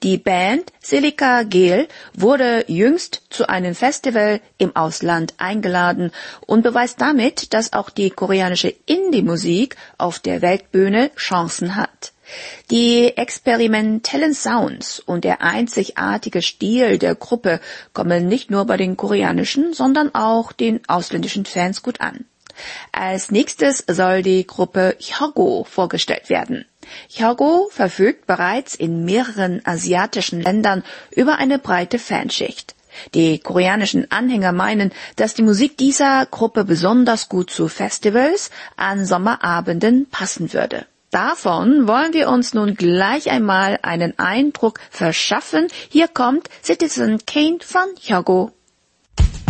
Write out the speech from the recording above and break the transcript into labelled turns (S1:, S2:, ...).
S1: Die Band Silica Gel wurde jüngst zu einem Festival im Ausland eingeladen und beweist damit, dass auch die koreanische Indie-Musik auf der Weltbühne Chancen hat. Die experimentellen Sounds und der einzigartige Stil der Gruppe kommen nicht nur bei den koreanischen, sondern auch den ausländischen Fans gut an. Als nächstes soll die Gruppe Hyogo vorgestellt werden. Hyogo verfügt bereits in mehreren asiatischen Ländern über eine breite Fanschicht. Die koreanischen Anhänger meinen, dass die Musik dieser Gruppe besonders gut zu Festivals an Sommerabenden passen würde. Davon wollen wir uns nun gleich einmal einen Eindruck verschaffen. Hier kommt Citizen Kane von Hyogo.